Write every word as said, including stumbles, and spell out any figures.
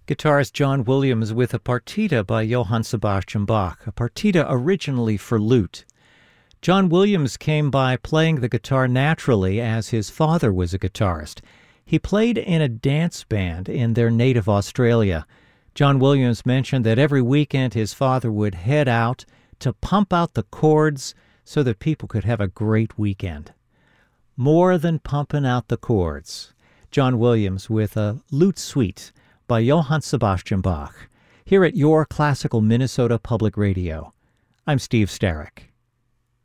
Guitarist John Williams with a partita by Johann Sebastian Bach, a partita originally for lute. John Williams came by playing the guitar naturally as his father was a guitarist. He played in a dance band in their native Australia. John Williams mentioned that every weekend his father would head out to pump out the chords so that people could have a great weekend. More than pumping out the chords. John Williams with a lute suite by Johann Sebastian Bach, here at your Classical Minnesota Public Radio. I'm Steve Starrick.